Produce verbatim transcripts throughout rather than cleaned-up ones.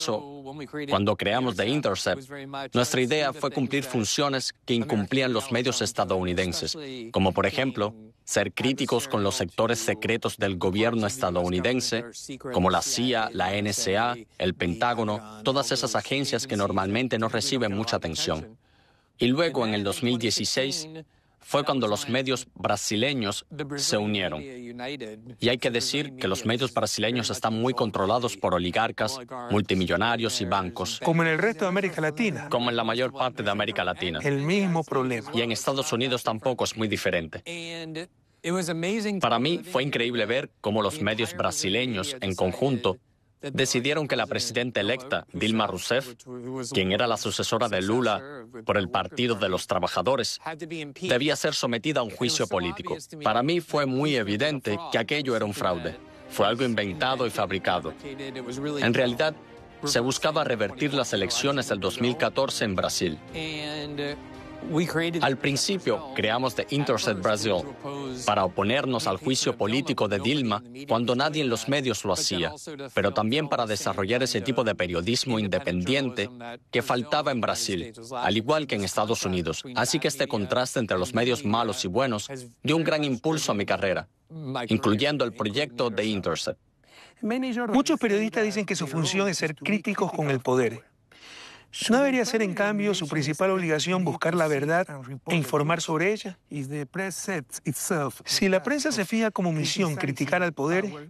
Cuando creamos The Intercept, nuestra idea fue cumplir funciones que incumplían los medios estadounidenses, como por ejemplo, ser críticos con los sectores secretos del gobierno estadounidense, como la C I A, la N S A, el Pentágono, todas esas agencias que normalmente no reciben mucha atención. Y luego, en el dos mil dieciséis, fue cuando los medios brasileños se unieron. Y hay que decir que los medios brasileños están muy controlados por oligarcas, multimillonarios y bancos. Como en el resto de América Latina. Como en la mayor parte de América Latina. El mismo problema. Y en Estados Unidos tampoco es muy diferente. Para mí fue increíble ver cómo los medios brasileños, en conjunto, decidieron que la presidenta electa, Dilma Rousseff, quien era la sucesora de Lula por el Partido de los Trabajadores, debía ser sometida a un juicio político. Para mí fue muy evidente que aquello era un fraude. Fue algo inventado y fabricado. En realidad, se buscaba revertir las elecciones del dos mil catorce en Brasil. Al principio, creamos The Intercept Brasil para oponernos al juicio político de Dilma cuando nadie en los medios lo hacía, pero también para desarrollar ese tipo de periodismo independiente que faltaba en Brasil, al igual que en Estados Unidos. Así que este contraste entre los medios malos y buenos dio un gran impulso a mi carrera, incluyendo el proyecto The Intercept. Muchos periodistas dicen que su función es ser críticos con el poder. ¿No debería ser, en cambio, su principal obligación buscar la verdad e informar sobre ella? Si la prensa se fija como misión criticar al poder,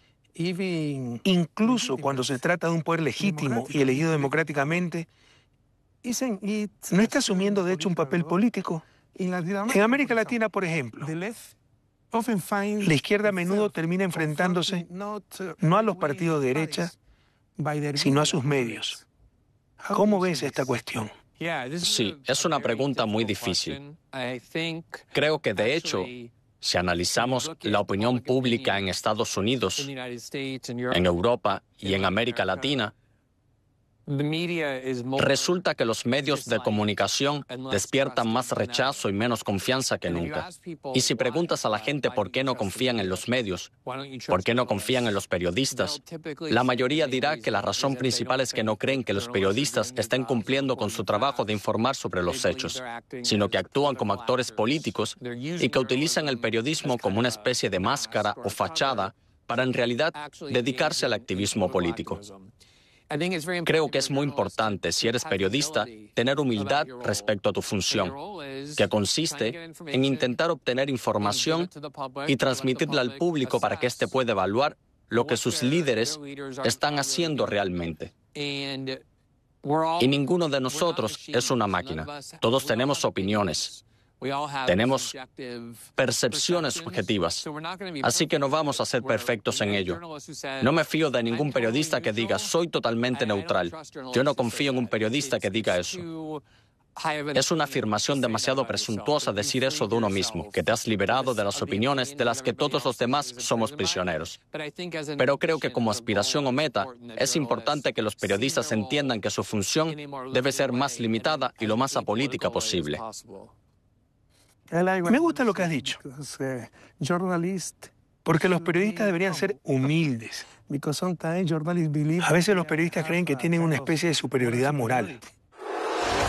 incluso cuando se trata de un poder legítimo y elegido democráticamente, ¿no está asumiendo de hecho un papel político? En América Latina, por ejemplo, la izquierda a menudo termina enfrentándose no a los partidos de derecha, sino a sus medios. ¿Cómo ves esta cuestión? Sí, es una pregunta muy difícil. Creo que, de hecho, si analizamos la opinión pública en Estados Unidos, en Europa y en América Latina, resulta que los medios de comunicación despiertan más rechazo y menos confianza que nunca. Y si preguntas a la gente por qué no confían en los medios, por qué no confían en los periodistas, la mayoría dirá que la razón principal es que no creen que los periodistas estén cumpliendo con su trabajo de informar sobre los hechos, sino que actúan como actores políticos y que utilizan el periodismo como una especie de máscara o fachada para en realidad dedicarse al activismo político. Creo que es muy importante, si eres periodista, tener humildad respecto a tu función, que consiste en intentar obtener información y transmitirla al público para que éste pueda evaluar lo que sus líderes están haciendo realmente. Y ninguno de nosotros es una máquina. Todos tenemos opiniones. Tenemos percepciones subjetivas, así que no vamos a ser perfectos en ello. No me fío de ningún periodista que diga, soy totalmente neutral. Yo no confío en un periodista que diga eso. Es una afirmación demasiado presuntuosa decir eso de uno mismo, que te has liberado de las opiniones de las que todos los demás somos prisioneros. Pero creo que como aspiración o meta, es importante que los periodistas entiendan que su función debe ser más limitada y lo más apolítica posible. Me gusta lo que has dicho, porque los periodistas deberían ser humildes. A veces los periodistas creen que tienen una especie de superioridad moral.